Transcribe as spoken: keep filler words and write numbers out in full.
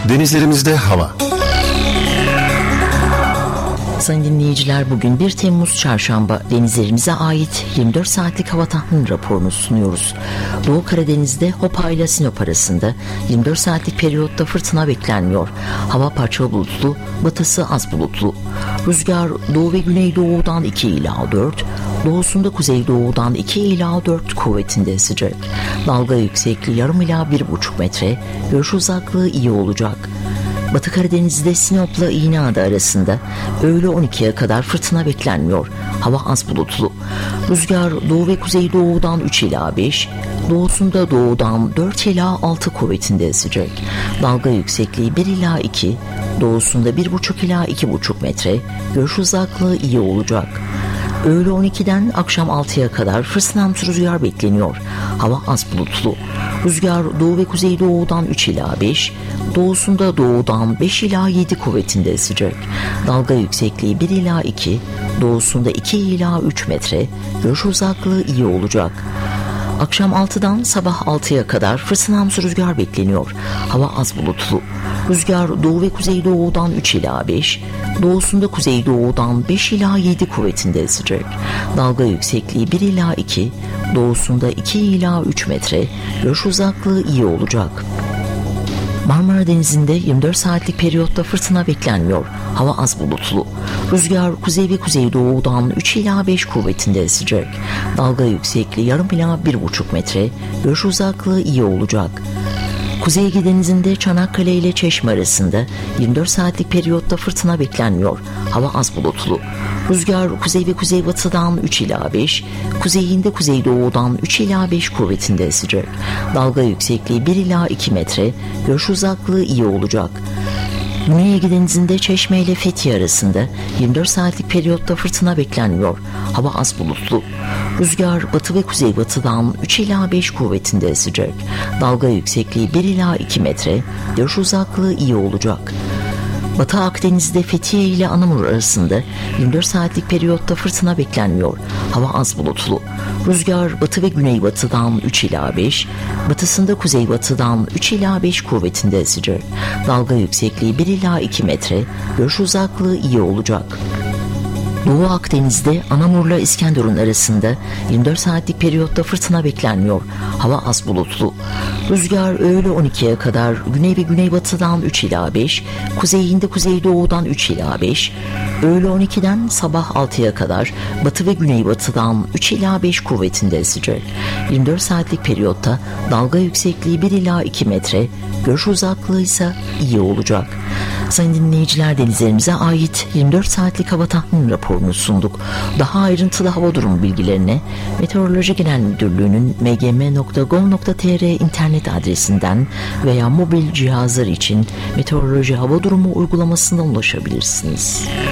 Denizlerimizde hava. Sayın dinleyiciler, bugün bir Temmuz Çarşamba, denizlerimize ait yirmi dört saatlik hava tahmini raporunu sunuyoruz. Doğu Karadeniz'de Hopa ile Sinop arasında yirmi dört saatlik periyotta fırtına beklenmiyor. Hava parçalı bulutlu, batısı az bulutlu. Rüzgar doğu ve güneydoğudan iki ila dört, doğusunda kuzeydoğudan iki ila dört kuvvetinde esecek. Dalga yüksekliği yarım ila bir buçuk metre, görüş uzaklığı iyi olacak. Batı Karadeniz'de Sinop'la İğneada arasında öğle on ikiye kadar fırtına beklenmiyor. Hava az bulutlu. Rüzgar doğu ve kuzeydoğudan üç ila beş, doğusunda doğudan dört ila altı kuvvetinde esecek. Dalga yüksekliği bir ila iki, doğusunda bir buçuk ila iki buçuk metre, görüş uzaklığı iyi olacak. Öğle on ikiden akşam altıya kadar fırtınamsı rüzgar bekleniyor. Hava az bulutlu. Rüzgar doğu ve kuzeydoğudan üç ila beş, doğusunda doğudan beş ila yedi kuvvetinde esecek. Dalga yüksekliği bir ila iki, doğusunda iki ila üç metre, görüş uzaklığı iyi olacak. Akşam altıdan sabah altıya kadar fırtınamsı rüzgar bekleniyor. Hava az bulutlu. Rüzgar doğu ve kuzeydoğudan üç ila beş, doğusunda kuzeydoğudan beş ila yedi kuvvetinde esecek. Dalga yüksekliği bir ila iki, doğusunda iki ila üç metre, görüş uzaklığı iyi olacak. Marmara Denizi'nde yirmi dört saatlik periyotta fırtına beklenmiyor. Hava az bulutlu. Rüzgar kuzey ve kuzeydoğudan üç ila beş kuvvetinde esecek. Dalga yüksekliği yarım ila bir buçuk metre, görüş uzaklığı iyi olacak. Kuzey Ege Denizi'nde Çanakkale ile Çeşme arasında yirmi dört saatlik periyotta fırtına beklenmiyor. Hava az bulutlu. Rüzgar kuzey ve kuzeybatıdan üç ila beş, kuzeyinde kuzeydoğudan üç ila beş kuvvetinde esecek. Dalga yüksekliği bir ila iki metre, görüş uzaklığı iyi olacak. Güney Ege Denizi'nde Çeşme ile Fethiye arasında yirmi dört saatlik periyotta fırtına beklenmiyor. Hava az bulutlu. Rüzgar batı ve kuzeybatıdan üç ila beş kuvvetinde esecek. Dalga yüksekliği bir ila iki metre, görüş uzaklığı iyi olacak. Batı Akdeniz'de Fethiye ile Anamur arasında yirmi dört saatlik periyotta fırtına beklenmiyor. Hava az bulutlu. Rüzgar batı ve güneybatıdan üç ila beş, batısında kuzeybatıdan üç ila beş kuvvetinde esecek. Dalga yüksekliği bir ila iki metre, görüş uzaklığı iyi olacak. Doğu Akdeniz'de Anamur'la İskenderun arasında yirmi dört saatlik periyotta fırtına beklenmiyor. Hava az bulutlu. Rüzgar öğle on ikiye kadar güney ve güneybatıdan üç ila beş, kuzeyinde kuzeydoğudan üç ila beş, öğle on ikiden sabah altıya kadar batı ve güneybatıdan üç ila beş kuvvetinde esecek. yirmi dört saatlik periyotta dalga yüksekliği bir ila iki metre, görüş uzaklığı ise iyi olacak. Sayın dinleyiciler, denizlerimize ait yirmi dört saatlik hava tahmini raporunu sunduk. Daha ayrıntılı hava durumu bilgilerine Meteoroloji Genel Müdürlüğü'nün m g m nokta gov nokta t r internet adresinden veya mobil cihazlar için Meteoroloji Hava Durumu uygulamasından ulaşabilirsiniz.